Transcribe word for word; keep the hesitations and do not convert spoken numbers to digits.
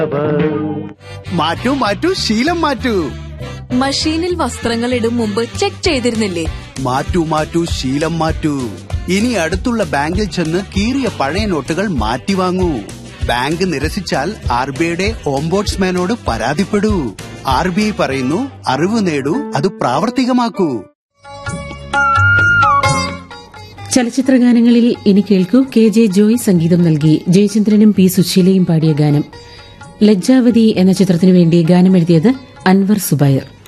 മാറ്റൂ മാറ്റൂ ശീലം മാറ്റൂ. മഷീനിൽ വസ്ത്രങ്ങൾ ഇടും മുമ്പ് ചെക്ക് ചെയ്തിരുന്നില്ലേ? മാറ്റൂ മാറ്റൂ ശീലം മാറ്റൂ. ഇനി അടുത്തുള്ള ബാങ്കിൽ ചെന്ന് കീറിയ പഴയ നോട്ടുകൾ മാറ്റി വാങ്ങൂ. ബാങ്ക് നിരസിച്ചാൽ ആർ ബി ഐയുടെ ഓംബോഡ്സ്മാനോട് പരാതിപ്പെടൂ. ആർ ബി ഐ പറയുന്നു, അറിവ് നേടൂ, അത് പ്രാവർത്തികമാക്കൂ. ചലച്ചിത്രഗാനങ്ങളിൽ ഇനി കേൾക്കൂ. കെ ജെ ജോയ് സംഗീതം നൽകി ജയചന്ദ്രനും പി സുശീലയും പാടിയ ഗാനം. ലജ്ജാവതി എന്ന ചിത്രത്തിനുവേണ്ടി ഗാനമെഴുതിയത് അൻവർ സുബൈർ.